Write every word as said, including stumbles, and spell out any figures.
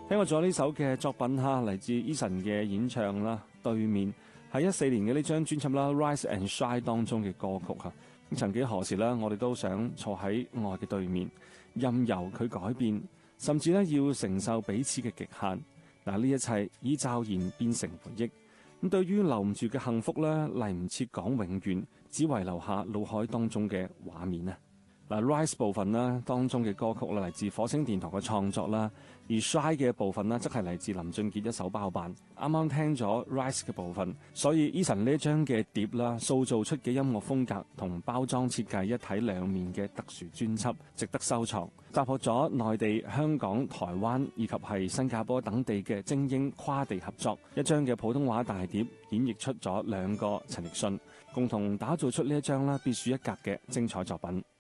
聽過咗呢首嘅作品哈，嚟自 Eason 嘅演唱啦，對面係一四年嘅呢張專輯啦《Rise and Shine》當中嘅歌曲哈。曾幾何時啦，我哋都想坐喺愛嘅對面，任由佢改變，甚至咧要承受彼此嘅極限。嗱，呢一切已驟然變成回憶。咁對於留唔住嘅幸福咧，嚟唔切講永遠，只遺留下腦海當中嘅畫面啊！嗱 ，Rise 部分啦，當中嘅歌曲啦，嚟自火星電台嘅創作啦；而 Shine 嘅部分啦，則係嚟自林俊傑一手包辦。啱啱聽咗 Rise 嘅部分，所以 Eason 呢一張嘅碟啦，塑造出嘅音樂風格同包裝設計一體兩面嘅特殊專輯，值得收藏。集合咗內地、香港、台灣以及係新加坡等地嘅精英跨地合作，一張嘅普通話大碟演繹出咗兩個陳奕迅，共同打造出呢一張啦別樹一格嘅精彩作品。